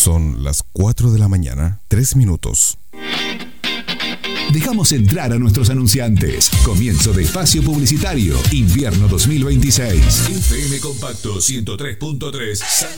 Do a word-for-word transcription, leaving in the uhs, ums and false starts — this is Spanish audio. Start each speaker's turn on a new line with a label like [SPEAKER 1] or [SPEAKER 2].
[SPEAKER 1] Son las cuatro de la mañana, tres minutos.
[SPEAKER 2] Dejamos entrar a nuestros anunciantes. Comienzo de espacio publicitario. Invierno dos mil veintiséis.
[SPEAKER 3] F M Compacto ciento tres punto tres.